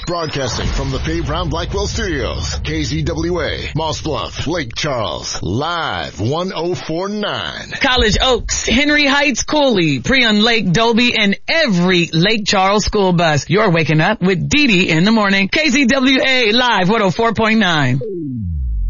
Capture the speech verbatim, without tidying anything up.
Broadcasting from the Faye Brown Blackwell Studios. K Z W A, Moss Bluff, Lake Charles. Live one oh four point nine. College Oaks, Henry Heights, Cooley, Prion Lake, Dolby, and every Lake Charles school bus. You're waking up with Dee Dee in the morning. K Z W A Live one oh four point nine.